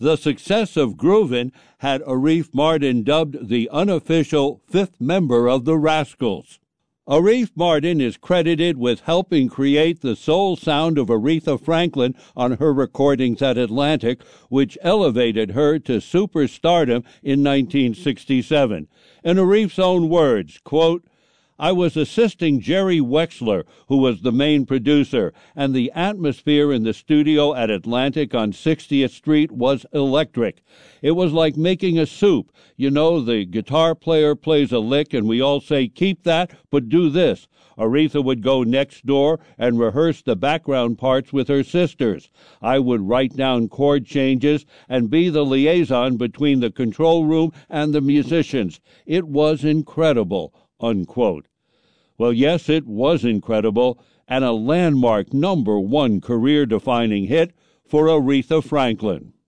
The success of Groovin' had Arif Mardin dubbed the unofficial fifth member of the Rascals. Arif Mardin is credited with helping create the soul sound of Aretha Franklin on her recordings at Atlantic, which elevated her to superstardom in 1967. In Arif's own words, quote, "I was assisting Jerry Wexler, who was the main producer, and the atmosphere in the studio at Atlantic on 60th Street was electric. It was like making a soup. You know, the guitar player plays a lick and we all say, 'Keep that, but do this.' Aretha would go next door and rehearse the background parts with her sisters. I would write down chord changes and be the liaison between the control room and the musicians. It was incredible," unquote. Well, yes, it was incredible, and a landmark #1 career-defining hit for Aretha Franklin.